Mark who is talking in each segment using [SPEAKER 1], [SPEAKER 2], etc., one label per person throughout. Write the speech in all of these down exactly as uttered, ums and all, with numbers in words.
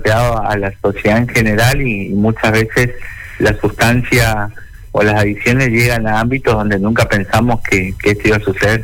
[SPEAKER 1] golpeado a la sociedad en general y, y muchas veces la sustancia o las adicciones llegan a ámbitos donde nunca pensamos que, que esto iba a suceder.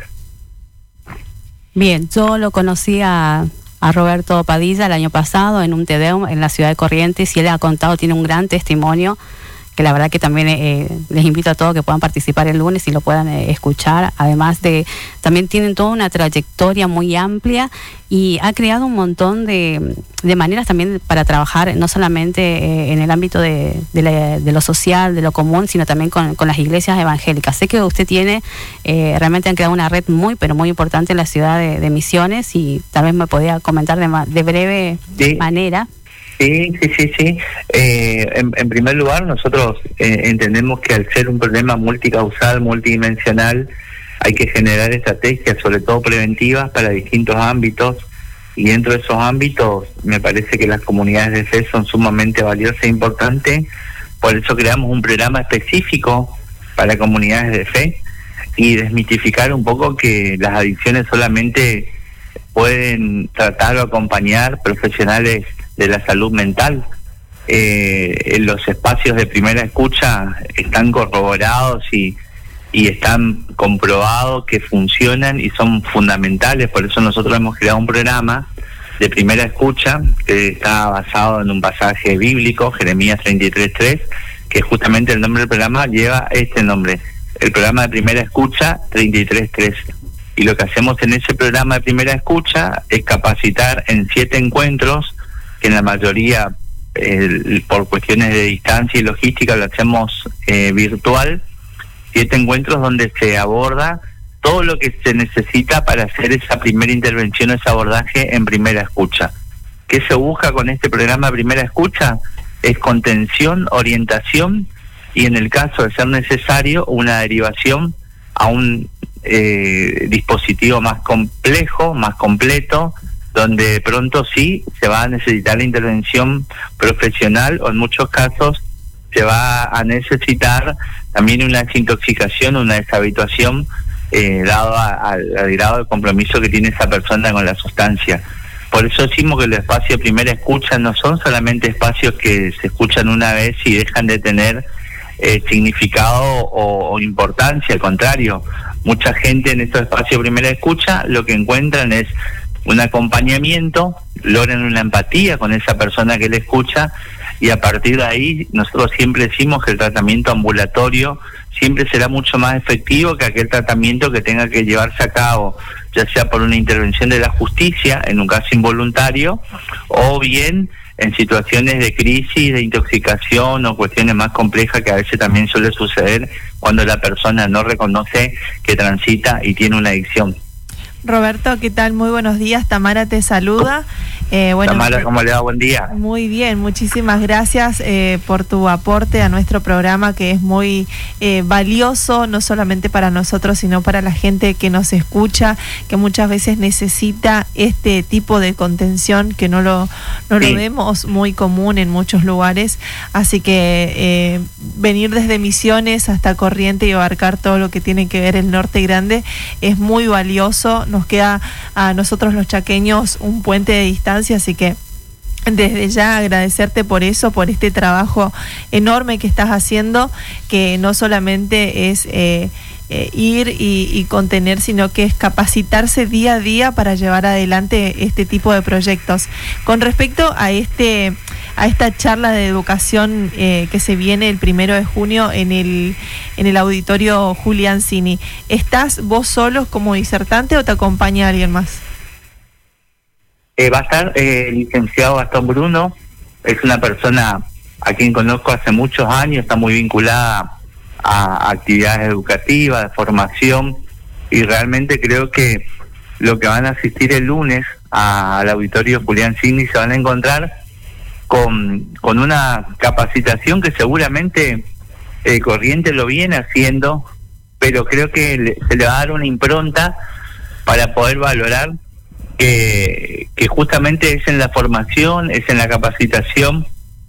[SPEAKER 2] Bien, yo lo conocí a, a Roberto Padilla el año pasado en un Te Deum en la ciudad de Corrientes y él ha contado, tiene un gran testimonio que la verdad que también eh, les invito a todos que puedan participar el lunes y lo puedan eh, escuchar. Además de, también tienen toda una trayectoria muy amplia y ha creado un montón de, de maneras también para trabajar, no solamente eh, en el ámbito de, de, la, de lo social, de lo común, sino también con, con las iglesias evangélicas. Sé que usted tiene, eh, realmente han creado una red muy, pero muy importante en la ciudad de, de Misiones y tal vez me podía comentar de, de breve sí. manera.
[SPEAKER 1] Sí, sí, sí, sí. Eh, en, en primer lugar, nosotros eh, entendemos que al ser un problema multicausal, multidimensional, hay que generar estrategias, sobre todo preventivas, para distintos ámbitos. Y dentro de esos ámbitos, me parece que las comunidades de fe son sumamente valiosas e importantes. Por eso creamos un programa específico para comunidades de fe y desmitificar un poco que las adicciones solamente pueden tratar o acompañar profesionales de la salud mental. Eh, en los espacios de primera escucha están corroborados y, y están comprobados que funcionan y son fundamentales. Por eso nosotros hemos creado un programa de primera escucha que está basado en un pasaje bíblico, Jeremías treinta y tres tres, que justamente el nombre del programa lleva este nombre, el programa de primera escucha treinta y tres tres. Y lo que hacemos en ese programa de primera escucha es capacitar en siete encuentros, que en la mayoría eh, por cuestiones de distancia y logística lo hacemos eh, virtual, siete encuentros donde se aborda todo lo que se necesita para hacer esa primera intervención, ese abordaje en primera escucha. ¿Qué se busca con este programa de primera escucha? Es contención, orientación y en el caso de ser necesario una derivación a un eh, dispositivo más complejo, más completo, donde de pronto sí se va a necesitar la intervención profesional o en muchos casos se va a necesitar también una desintoxicación, una deshabituación, eh, dado al grado de compromiso que tiene esa persona con la sustancia. Por eso decimos que los espacios de primera escucha no son solamente espacios que se escuchan una vez y dejan de tener eh, significado o, o importancia, al contrario, mucha gente en estos espacios de primera escucha lo que encuentran es un acompañamiento, logran una empatía con esa persona que le escucha y a partir de ahí nosotros siempre decimos que el tratamiento ambulatorio siempre será mucho más efectivo que aquel tratamiento que tenga que llevarse a cabo, ya sea por una intervención de la justicia en un caso involuntario o bien en situaciones de crisis, de intoxicación o cuestiones más complejas que a veces también suele suceder cuando la persona no reconoce que transita y tiene una adicción.
[SPEAKER 3] Roberto, ¿qué tal? Muy buenos días, Tamara te saluda. Eh, bueno,
[SPEAKER 1] Tamara, ¿cómo le va? Buen día.
[SPEAKER 3] Muy bien, muchísimas gracias eh, por tu aporte a nuestro programa, que es muy eh, valioso, no solamente para nosotros, sino para la gente que nos escucha, que muchas veces necesita este tipo de contención, que no lo, no sí. lo vemos muy común en muchos lugares. Así que eh, venir desde Misiones hasta Corrientes y abarcar todo lo que tiene que ver el Norte Grande es muy valioso. Nos queda a nosotros los chaqueños un puente de distancia, así que desde ya agradecerte por eso, por este trabajo enorme que estás haciendo, que no solamente es eh, eh, ir y, y contener, sino que es capacitarse día a día para llevar adelante este tipo de proyectos. Con respecto a este a esta charla de educación eh, que se viene el primero de junio en el en el auditorio Julián Cini, ¿estás vos solos como disertante o te acompaña alguien más?
[SPEAKER 1] Eh, va a estar eh, el licenciado Gastón Bruno, es una persona a quien conozco hace muchos años, está muy vinculada a actividades educativas, de formación, y realmente creo que lo que van a asistir el lunes a, al auditorio Julián Cini se van a encontrar con, con una capacitación que seguramente eh, Corrientes lo viene haciendo, pero creo que le, se le va a dar una impronta para poder valorar que, que justamente es en la formación, es en la capacitación,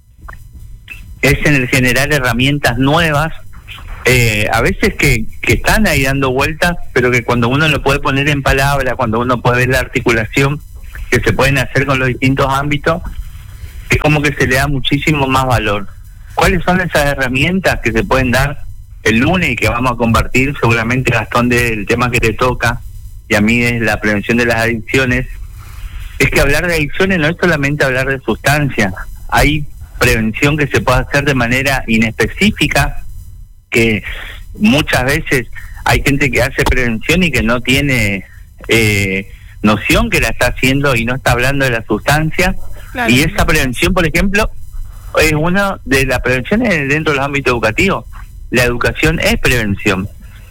[SPEAKER 1] es en el generar herramientas nuevas, eh, a veces que, que están ahí dando vueltas, pero que cuando uno lo puede poner en palabra, cuando uno puede ver la articulación que se pueden hacer con los distintos ámbitos, es como que se le da muchísimo más valor. ¿Cuáles son esas herramientas que se pueden dar el lunes y que vamos a compartir? Seguramente, Gastón, del tema que te toca, y a mí es la prevención de las adicciones. Es que hablar de adicciones no es solamente hablar de sustancias. Hay prevención que se puede hacer de manera inespecífica, que muchas veces hay gente que hace prevención y que no tiene eh, noción que la está haciendo y no está hablando de la sustancia. Claro. Y esa prevención, por ejemplo, es una de las prevenciones dentro del ámbito educativo. La educación es prevención,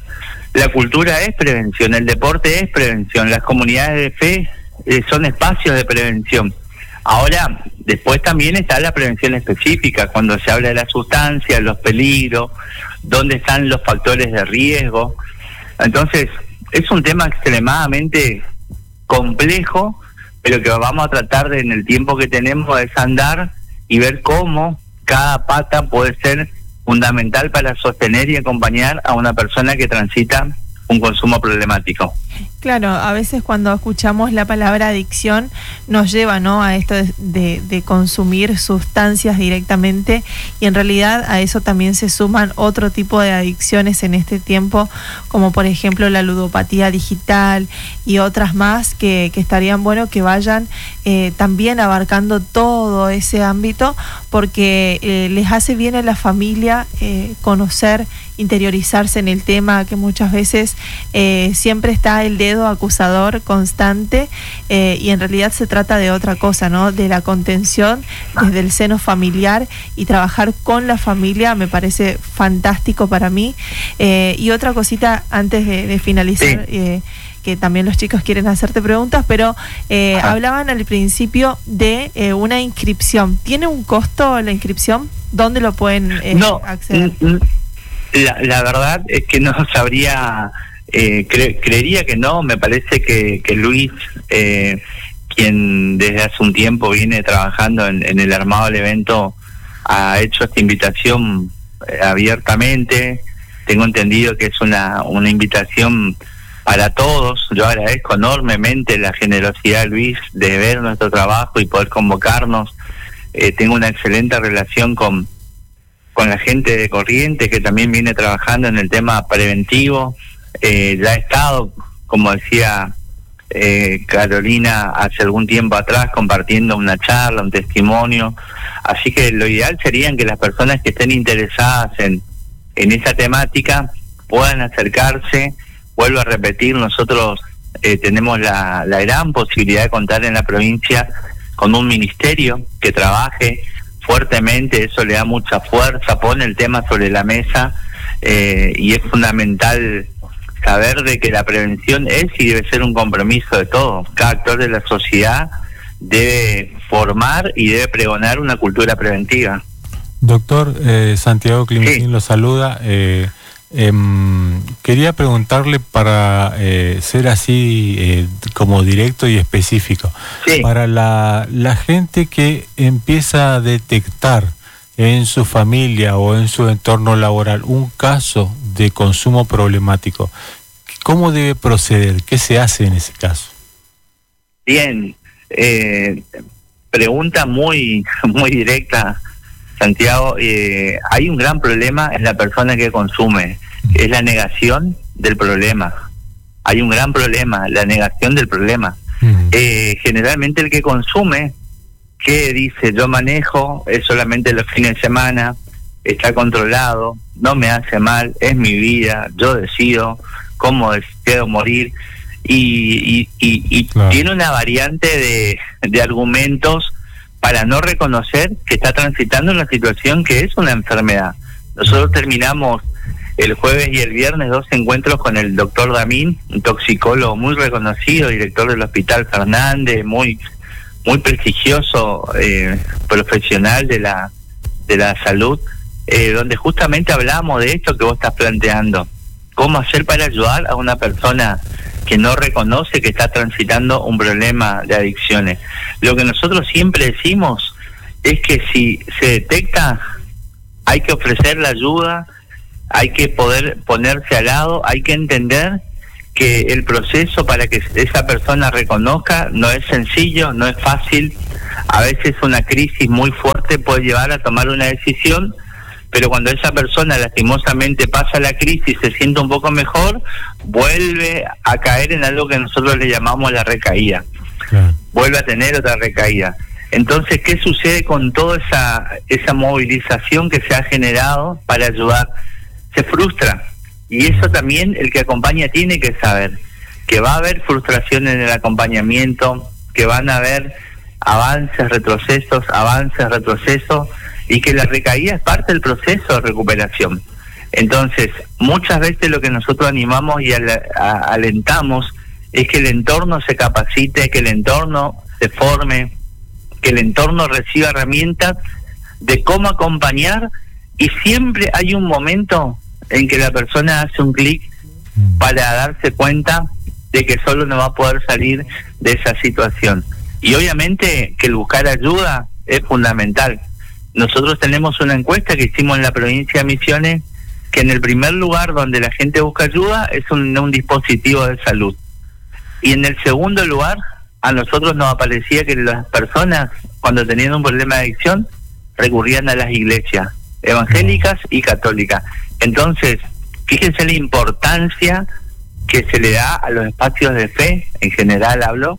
[SPEAKER 1] la cultura es prevención, el deporte es prevención, las comunidades de fe eh, son espacios de prevención. Ahora, después también está la prevención específica, cuando se habla de las sustancias, los peligros, dónde están los factores de riesgo. Entonces, es un tema extremadamente complejo, pero que vamos a tratar de, en el tiempo que tenemos, de desandar y ver cómo cada pata puede ser fundamental para sostener y acompañar a una persona que transita un consumo problemático.
[SPEAKER 3] Claro, a veces cuando escuchamos la palabra adicción nos lleva, ¿no?, a esto de, de, de consumir sustancias directamente, y en realidad a eso también se suman otro tipo de adicciones en este tiempo, como por ejemplo la ludopatía digital y otras más que, que estarían bueno que vayan eh, también abarcando todo ese ámbito, porque eh, les hace bien a la familia eh, conocer, interiorizarse en el tema, que muchas veces eh, siempre está el dedo acusador constante, eh, y en realidad se trata de otra cosa, ¿no?, de la contención desde el seno familiar y trabajar con la familia. Me parece fantástico para mí. Eh, y otra cosita antes de, de finalizar, sí. eh, que también los chicos quieren hacerte preguntas, pero eh, hablaban al principio de eh, una inscripción. ¿Tiene un costo la inscripción? ¿Dónde lo pueden eh,
[SPEAKER 1] no,
[SPEAKER 3] acceder?
[SPEAKER 1] La, la verdad es que no sabría, eh, cre, creería que no. Me parece que, que Luis, eh, quien desde hace un tiempo viene trabajando en, en el armado del evento, ha hecho esta invitación eh, abiertamente. Tengo entendido que es una, una invitación para todos. Yo agradezco enormemente la generosidad de Luis de ver nuestro trabajo y poder convocarnos. Eh, tengo una excelente relación con con la gente de Corrientes, que también viene trabajando en el tema preventivo. Eh, ya he estado, como decía eh, Carolina, hace algún tiempo atrás, compartiendo una charla, un testimonio. Así que lo ideal sería que las personas que estén interesadas en, en esa temática puedan acercarse. Vuelvo a repetir, nosotros eh, tenemos la, la gran posibilidad de contar en la provincia con un ministerio que trabaje fuertemente. Eso le da mucha fuerza, pone el tema sobre la mesa, eh, y es fundamental saber de que la prevención es y debe ser un compromiso de todos. Cada actor de la sociedad debe formar y debe pregonar una cultura preventiva.
[SPEAKER 4] Doctor, eh, Santiago Clementín sí. lo saluda. Eh, eh, quería preguntarle, para eh, ser así eh, como directo y específico, sí. para la, la gente que empieza a detectar en su familia o en su entorno laboral un caso de consumo problemático, ¿cómo debe proceder? ¿Qué se hace en ese caso?
[SPEAKER 1] Bien, eh, pregunta muy, muy directa, Santiago. Eh, hay un gran problema en la persona que consume, es la negación del problema. Hay un gran problema, la negación del problema. Uh-huh. Eh, generalmente el que consume, que dice, yo manejo, es solamente los fines de semana, está controlado, no me hace mal, es mi vida, yo decido cómo quiero morir, y, y, y, y claro. tiene una variante de, de argumentos para no reconocer que está transitando una situación que es una enfermedad. Nosotros terminamos el jueves y el viernes dos encuentros con el doctor Damín, un toxicólogo muy reconocido, director del Hospital Fernández, muy muy prestigioso eh, profesional de la de la salud, eh, donde justamente hablamos de esto que vos estás planteando. ¿Cómo hacer para ayudar a una persona que no reconoce que está transitando un problema de adicciones? Lo que nosotros siempre decimos es que si se detecta, hay que ofrecer la ayuda, hay que poder ponerse al lado, hay que entender que el proceso para que esa persona reconozca no es sencillo, no es fácil. A veces una crisis muy fuerte puede llevar a tomar una decisión, pero cuando esa persona lastimosamente pasa la crisis, se siente un poco mejor, vuelve a caer en algo que nosotros le llamamos la recaída. Claro. Vuelve a tener otra recaída. Entonces, ¿qué sucede con toda esa, esa movilización que se ha generado para ayudar? Se frustra. Y eso también el que acompaña tiene que saber, que va a haber frustración en el acompañamiento, que van a haber avances, retrocesos, avances, retrocesos, y que la recaída es parte del proceso de recuperación. Entonces, muchas veces lo que nosotros animamos y al, a, alentamos es que el entorno se capacite, que el entorno se forme, que el entorno reciba herramientas de cómo acompañar, y siempre hay un momento en que la persona hace un clic para darse cuenta de que solo no va a poder salir de esa situación. Y obviamente que el buscar ayuda es fundamental. Nosotros tenemos una encuesta que hicimos en la provincia de Misiones, que en el primer lugar donde la gente busca ayuda es un, un dispositivo de salud. Y en el segundo lugar, a nosotros nos aparecía que las personas, cuando tenían un problema de adicción, recurrían a las iglesias evangélicas y católicas. Entonces, fíjense la importancia que se le da a los espacios de fe, en general hablo,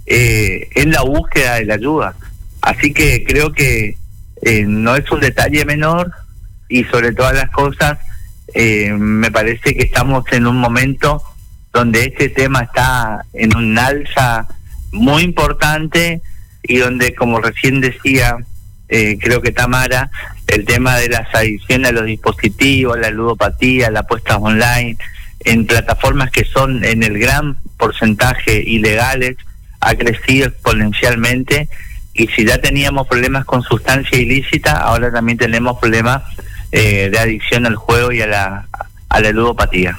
[SPEAKER 1] eh, en la búsqueda de la ayuda. Así que creo que eh, no es un detalle menor, y sobre todas las cosas, eh, me parece que estamos en un momento donde este tema está en un alza muy importante, y donde, como recién decía, eh, creo que Tamara, el tema de las adicciones a los dispositivos, la ludopatía, la apuesta online, en plataformas que son en el gran porcentaje ilegales, ha crecido exponencialmente, y si ya teníamos problemas con sustancia ilícita, ahora también tenemos problemas eh, de adicción al juego y a la, a la ludopatía.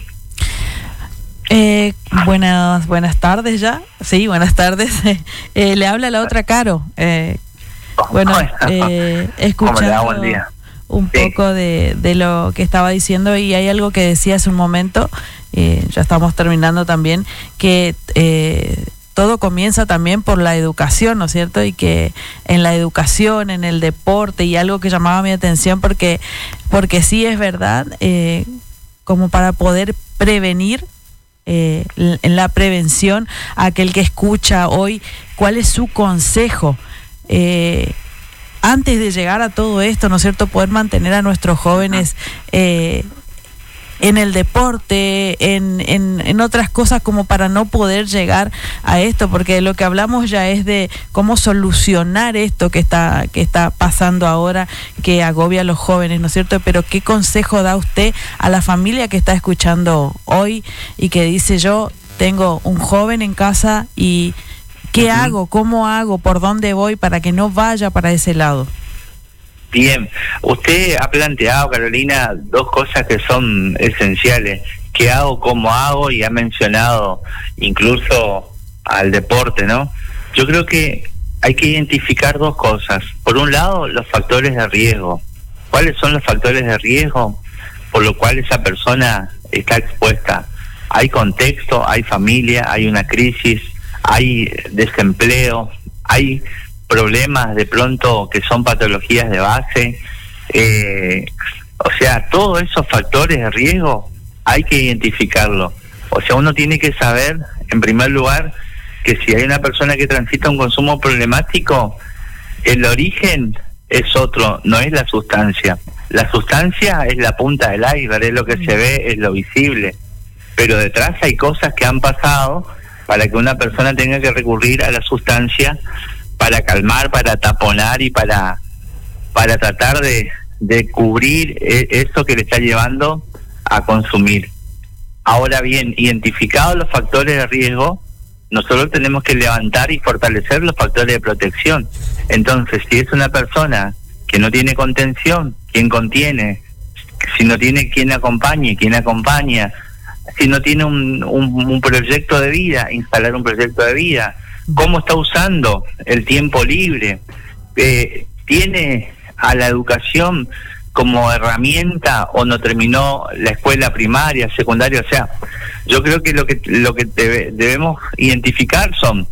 [SPEAKER 5] Eh, buenas buenas tardes ya, sí, buenas tardes. eh, le habla la otra Caro. Eh, bueno, eh, escuchando
[SPEAKER 1] Buen día.
[SPEAKER 5] un sí. poco de, de lo que estaba diciendo, y hay algo que decía hace un momento, eh, ya estamos terminando también, que eh, todo comienza también por la educación, ¿no es cierto? Y que en la educación, en el deporte, y algo que llamaba mi atención, porque, porque sí es verdad, eh, como para poder prevenir, Eh, en la prevención, aquel que escucha hoy, ¿cuál es su consejo eh, antes de llegar a todo esto, ¿no es cierto? Poder mantener a nuestros jóvenes eh, en el deporte, en, en, en otras cosas, como para no poder llegar a esto, porque lo que hablamos ya es de cómo solucionar esto que está, que está pasando ahora, que agobia a los jóvenes, ¿no es cierto? Pero ¿qué consejo da usted a la familia que está escuchando hoy y que dice: yo tengo un joven en casa y ¿qué uh-huh. hago? ¿Cómo hago? ¿Por dónde voy para que no vaya para ese lado?
[SPEAKER 1] Bien, usted ha planteado, Carolina, dos cosas que son esenciales: qué hago, cómo hago, y ha mencionado incluso al deporte, ¿no? Yo creo que hay que identificar dos cosas. Por un lado, los factores de riesgo. ¿Cuáles son los factores de riesgo por los cuales esa persona está expuesta? Hay contexto, hay familia, hay una crisis, hay desempleo, hay problemas de pronto que son patologías de base, eh, o sea, todos esos factores de riesgo hay que identificarlo. O sea, uno tiene que saber, en primer lugar, que si hay una persona que transita un consumo problemático, el origen es otro, no es la sustancia. La sustancia es la punta del iceberg, es lo que se ve, es lo visible, pero detrás hay cosas que han pasado para que una persona tenga que recurrir a la sustancia para calmar, para taponar y para para tratar de, de cubrir eso que le está llevando a consumir. Ahora bien, identificados los factores de riesgo, nosotros tenemos que levantar y fortalecer los factores de protección. Entonces, si es una persona que no tiene contención, ¿quién contiene? Si no tiene quien acompañe, ¿quién acompaña? Si no tiene un, un, un proyecto de vida, instalar un proyecto de vida. ¿Cómo está usando el tiempo libre? Eh, ¿Tiene a la educación como herramienta o no terminó la escuela primaria, secundaria? O sea, yo creo que lo que lo que debe, debemos identificar son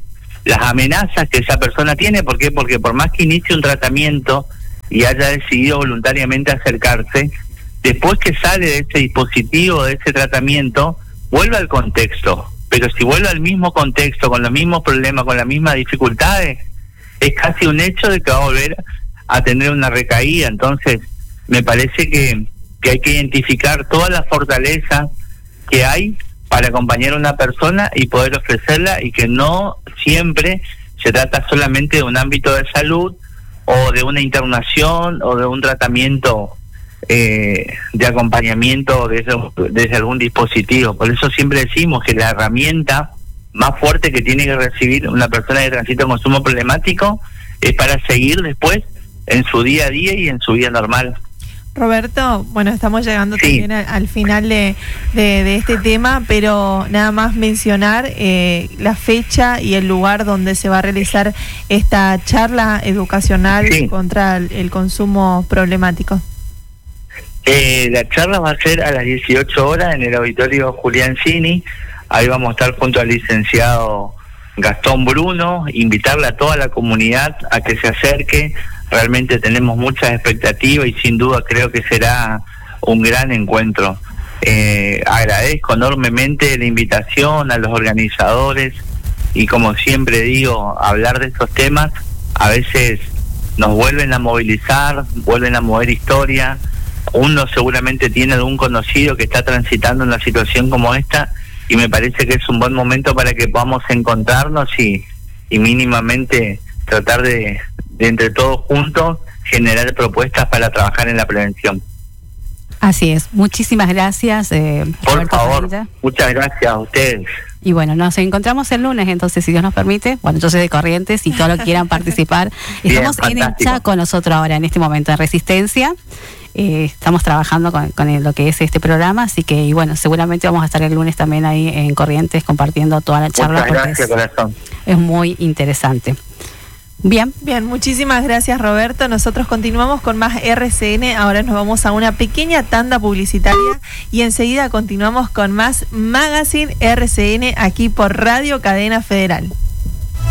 [SPEAKER 1] las amenazas que esa persona tiene. ¿Por qué? Porque por más que inicie un tratamiento y haya decidido voluntariamente acercarse, después que sale de ese dispositivo, de ese tratamiento, vuelve al contexto. Pero si vuelve al mismo contexto, con los mismos problemas, con las mismas dificultades, es casi un hecho de que va a volver a tener una recaída. Entonces, me parece que, que hay que identificar todas las fortalezas que hay para acompañar a una persona y poder ofrecerla, y que no siempre se trata solamente de un ámbito de salud o de una internación o de un tratamiento eh, de acompañamiento desde, desde algún dispositivo. Por eso siempre decimos que la herramienta más fuerte que tiene que recibir una persona que transita consumo problemático es para seguir después en su día a día y en su vida normal.
[SPEAKER 3] Roberto, bueno, estamos llegando
[SPEAKER 1] sí.
[SPEAKER 3] también al, al final de, de, de este tema, pero nada más mencionar eh, la fecha y el lugar donde se va a realizar esta charla educacional sí. contra el, el consumo problemático.
[SPEAKER 1] Eh, la charla va a ser a las dieciocho horas en el auditorio Julián Cini. Ahí vamos a estar junto al licenciado Gastón Bruno, invitarle a toda la comunidad a que se acerque. Realmente tenemos muchas expectativas y sin duda creo que será un gran encuentro. Eh, agradezco enormemente la invitación a los organizadores y, como siempre digo, hablar de estos temas a veces nos vuelven a movilizar, vuelven a mover historia. Uno seguramente tiene algún conocido que está transitando una situación como esta, y me parece que es un buen momento para que podamos encontrarnos y, y mínimamente tratar de, de entre todos juntos generar propuestas para trabajar en la prevención.
[SPEAKER 2] Así es, muchísimas gracias. Eh,
[SPEAKER 1] Por
[SPEAKER 2] Roberto
[SPEAKER 1] favor,
[SPEAKER 2] Padilla.
[SPEAKER 1] Muchas gracias a ustedes.
[SPEAKER 2] Y bueno, nos encontramos el lunes, entonces, si Dios nos permite. Bueno, yo soy de Corrientes y todos los que quieran participar.
[SPEAKER 1] Bien,
[SPEAKER 2] estamos
[SPEAKER 1] fantástico.
[SPEAKER 2] en el Chaco nosotros ahora, en este momento, en Resistencia. Eh, estamos trabajando con, con el- lo que es este programa, así que, y bueno, seguramente vamos a estar el lunes también ahí en Corrientes compartiendo toda la charla.
[SPEAKER 1] Muchas
[SPEAKER 2] porque
[SPEAKER 1] gracias,
[SPEAKER 2] es,
[SPEAKER 1] corazón.
[SPEAKER 2] es muy interesante. Bien.
[SPEAKER 3] Bien, muchísimas gracias, Roberto. Nosotros continuamos con más R C N. Ahora nos vamos a una pequeña tanda publicitaria y enseguida continuamos con más Magazine R C N aquí por Radio Cadena Federal.